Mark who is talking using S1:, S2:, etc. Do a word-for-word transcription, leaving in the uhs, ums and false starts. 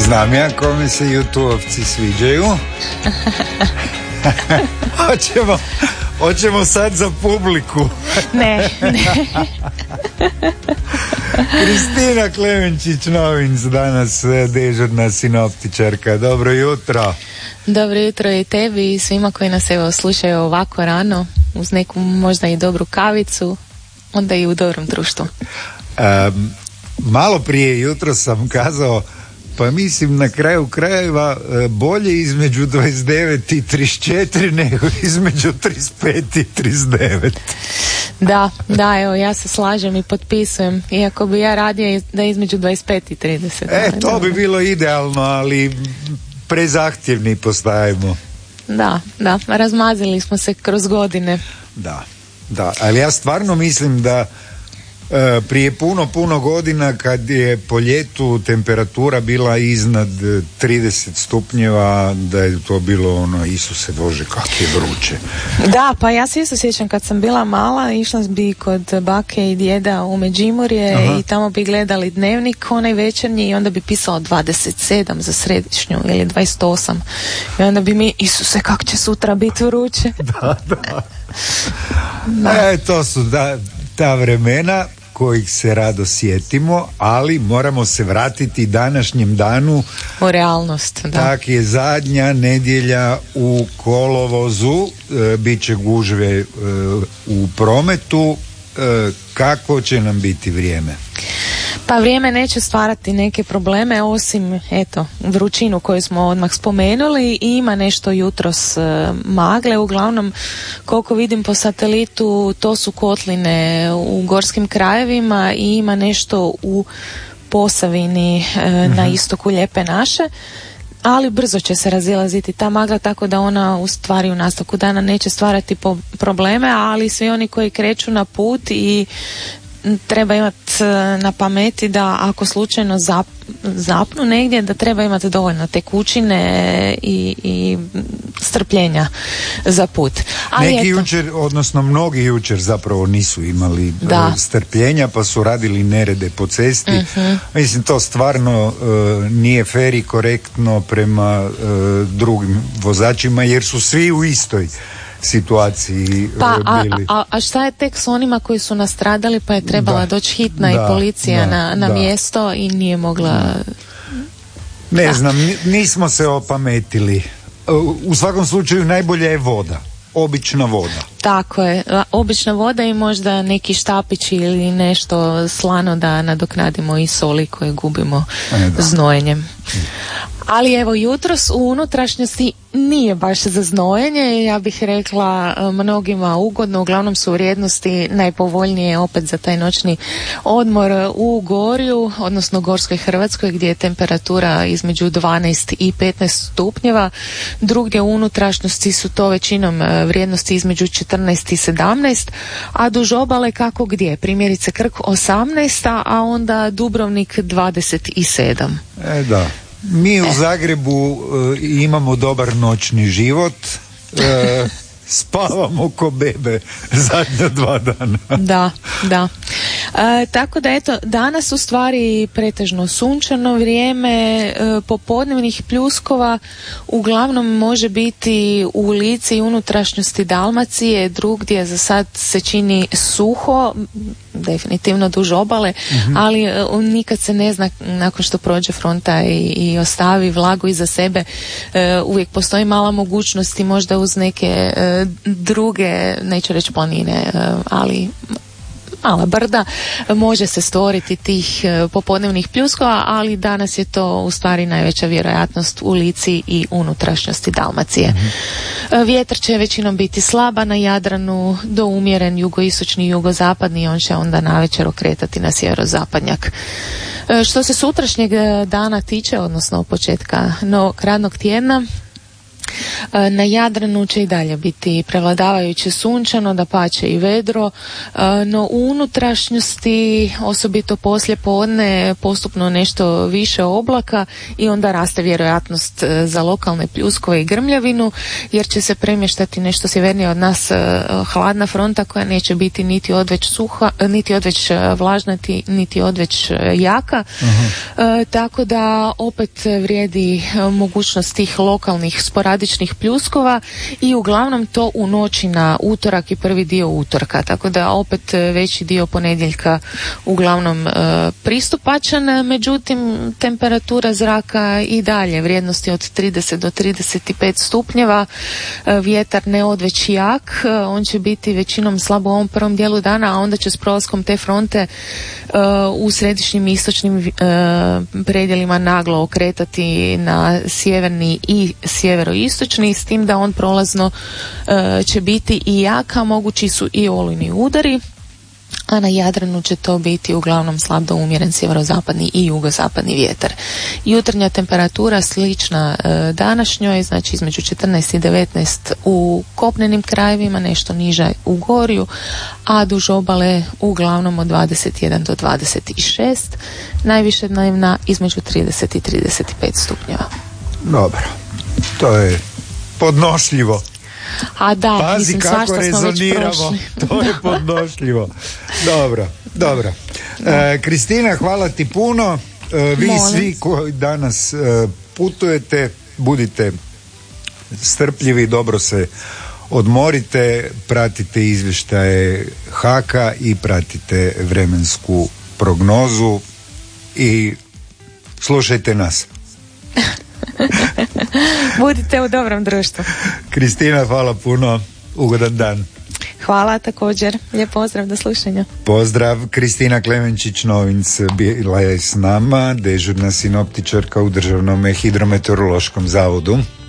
S1: Znam ja kome se YouTube-ovci sviđaju. Hoćemo, hoćemo sad za publiku.
S2: Ne, ne.
S1: Kristina Klemenčić Novinc, danas dežurna sinoptičarka. Dobro jutro.
S2: Dobro jutro i tebi i svima koji nas evo slušaju ovako rano, uz neku možda i dobru kavicu, onda i u dobrom društvu.
S1: Um, malo prije jutro sam kazao, pa mislim na kraju krajeva bolje između dvadeset devet i trideset četiri nego između trideset pet i trideset devet.
S2: Da, da, evo ja se slažem i potpisujem, iako bi ja radije da između dvadeset pet i trideset.
S1: E, to bi bilo idealno, ali prezahtjevni postajemo.
S2: Da, da, razmazili smo se kroz godine.
S1: Da, da, ali ja stvarno mislim da e, prije puno, puno godina kad je po ljetu temperatura bila iznad trideset stupnjeva, da je to bilo ono, Isuse Bože, kak je vruće.
S2: Da, pa ja se isto sjećam kad sam bila mala, išla bi kod bake i djeda u Međimurje. Aha. I tamo bi gledali dnevnik, onaj večernji, i onda bi pisalo dvadeset sedam za središnju ili dvadeset osam. I onda bi mi, Isuse, kak će sutra biti vruće.
S1: Da, da. Da. E, to su da, ta vremena kojih se rado sjetimo, ali moramo se vratiti današnjem danu
S2: u realnost. Da.
S1: Tak je zadnja nedjelja u kolovozu, e, bit će gužve e, u prometu. E, kako će nam biti vrijeme?
S2: Pa vrijeme neće stvarati neke probleme, osim eto vrućinu koju smo odmah spomenuli, i ima nešto jutros e, magle, uglavnom koliko vidim po satelitu to su kotline u gorskim krajevima i ima nešto u Posavini e, mm-hmm. na istoku Lijepe naše, ali brzo će se razilaziti ta magla, tako da ona u stvari u nastavku dana neće stvarati po probleme, ali svi oni koji kreću na put i treba imati na pameti da ako slučajno zap, zapnu negdje, da treba imati dovoljno tekućine i, i strpljenja za put. Ali
S1: neki
S2: eto,
S1: jučer, odnosno mnogi jučer zapravo nisu imali
S2: da.
S1: strpljenja, pa su radili nerede po cesti.
S2: Uh-huh.
S1: Mislim, to stvarno uh, nije fer i korektno prema uh, drugim vozačima, jer su svi u istoj situaciji
S2: pa, a,
S1: bili.
S2: A, a šta je tek s onima koji su nastradali, pa je trebala da, doći hitna da, i policija da, na, na mjesto i nije mogla...
S1: Ne
S2: da.
S1: znam, nismo se opametili. U svakom slučaju najbolja je voda. Obična voda.
S2: Tako je, obična voda i možda neki štapić ili nešto slano da nadoknadimo i soli koje gubimo e, znojenjem. Ali evo, jutros u unutrašnjosti nije baš za znojenje, ja bih rekla mnogima ugodno, uglavnom su vrijednosti najpovoljnije opet za taj noćni odmor u Gorju, odnosno Gorskoj Hrvatskoj, gdje je temperatura između dvanaest i petnaest stupnjeva. Drugdje u unutrašnjosti su to većinom vrijednosti između četrnaest i sedamnaest, a duž obale kako gdje, primjerice Krk osamnaest, a onda Dubrovnik dvadeset sedam.
S1: E da. Mi u Zagrebu uh, imamo dobar noćni život, uh, spavamo ko bebe zadnja dva dana.
S2: Da, da. E, tako da eto, danas u stvari pretežno sunčano vrijeme, e, popodnevnih pljuskova uglavnom može biti u Lici i unutrašnjosti Dalmacije, drugdje za sad se čini suho, definitivno duž obale, mm-hmm. ali e, nikad se ne zna nakon što prođe fronta i, i ostavi vlagu iza sebe, e, uvijek postoji mala mogućnost i možda uz neke e, druge, neću reći planine, e, ali mala brda, može se stvoriti tih popodnevnih pljuskova, ali danas je to u stvari najveća vjerojatnost u Lici i unutrašnjosti Dalmacije. Mm-hmm. Vjetar će većinom biti slaba na Jadranu, do umjeren jugoistočni i jugozapadni, on će onda navečer okretati na sjeverozapadnjak. Što se sutrašnjeg dana tiče, odnosno početka novog radnog tjedna, Na Jadranu će i dalje biti prevladavajuće sunčano, dapače i vedro, no u unutrašnjosti, osobito poslije podne, postupno nešto više oblaka i onda raste vjerojatnost za lokalne pljuskove i grmljavinu, jer će se premještati nešto sjevernije od nas hladna fronta koja neće biti niti odveć suha, niti odveć vlažna, niti odveć jaka. Uh-huh. E, tako da opet vrijedi mogućnost tih lokalnih sporadičnih pljuskova i uglavnom to u noći na utorak i prvi dio utorka, tako da opet veći dio ponedjeljka uglavnom e, pristupačan, međutim temperatura zraka i dalje vrijednosti od trideset do trideset pet stupnjeva, e, vjetar ne odveć jak, e, on će biti većinom slabo u ovom prvom dijelu dana, a onda će s prolaskom te fronte e, u središnjim i istočnim e, predjelima naglo okretati na sjeverni i sjeveroistočni, s tim da on prolazno e, će biti i jaka, mogući su i olujni udari, a na Jadranu će to biti uglavnom slab do umjeren sjeverozapadni i jugozapadni vjetar. Jutarnja temperatura slična e, današnjoj, znači između četrnaest i devetnaest u kopnenim krajevima, nešto niža u gorju, a duž obale uglavnom od dvadeset jedan do dvadeset šest, najviše dnevna između trideset i trideset pet stupnjeva.
S1: Dobro, to je podnošljivo.
S2: A da,
S1: pazi
S2: mislim,
S1: kako rezoniramo, to je podnošljivo. Dobro, dobro. E, Kristina, hvala ti puno. E, vi Molim. svi koji danas e, putujete, budite strpljivi, dobro se odmorite, pratite izvještaje Haka i pratite vremensku prognozu i slušajte nas.
S2: Budite u dobrom društvu.
S1: Kristina, hvala puno. Ugodan dan.
S2: Hvala također. Lijep pozdrav, do slušanja.
S1: Pozdrav. Kristina Klemenčić-Novinc bila je s nama, dežurna sinoptičarka u Državnom hidrometeorološkom zavodu.